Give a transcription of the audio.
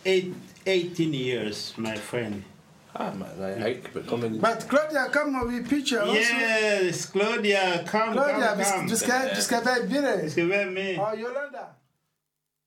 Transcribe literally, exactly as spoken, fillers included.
eight, eighteen years, my friend. Ah, man, I, I keep coming. But Claudia, come on, we picture also. Yes, Claudia, come, Claudia, come, come. tu serais bien. Tu serais bien. Oh, Yolanda.